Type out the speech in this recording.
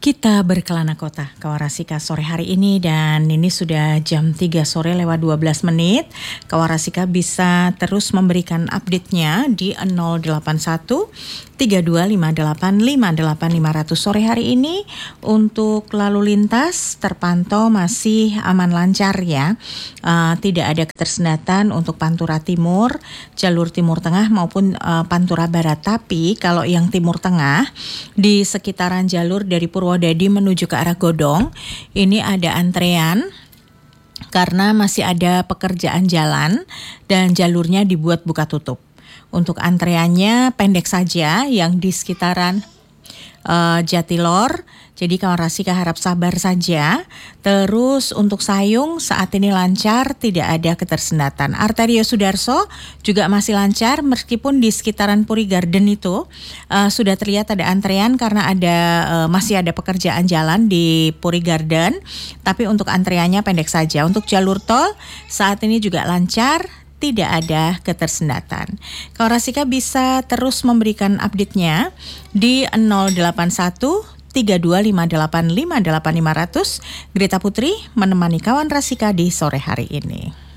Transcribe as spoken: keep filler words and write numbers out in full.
Kita berkelana kota Kawarasika sore hari ini, dan ini sudah jam tiga sore lewat dua belas menit. Kawarasika bisa terus memberikan update-nya di nol delapan satu tiga dua lima delapan lima delapan lima nol nol. Sore hari ini untuk lalu lintas terpantau masih aman lancar ya. Uh, tidak ada ketersendatan untuk Pantura Timur, jalur Timur Tengah maupun uh, Pantura Barat. Tapi kalau yang Timur Tengah di sekitaran jalur dari Purwodadi menuju ke arah Godong, ini ada antrean karena masih ada pekerjaan jalan dan jalurnya dibuat buka tutup. Untuk antreannya pendek saja yang di sekitaran uh, Jatilor. Jadi Kawarasika harap sabar saja. Terus untuk Sayung saat ini lancar, tidak ada ketersendatan. Arterio Sudarso juga masih lancar meskipun di sekitaran Puri Garden itu uh, sudah terlihat ada antrean karena ada uh, masih ada pekerjaan jalan di Puri Garden. Tapi untuk antreannya pendek saja. Untuk jalur tol saat ini juga lancar, tidak ada ketersendatan. Kawarasika bisa terus memberikan update-nya di nol delapan satu tiga dua lima delapan lima delapan lima nol nol. Greta Putri menemani kawan Rasika di sore hari ini.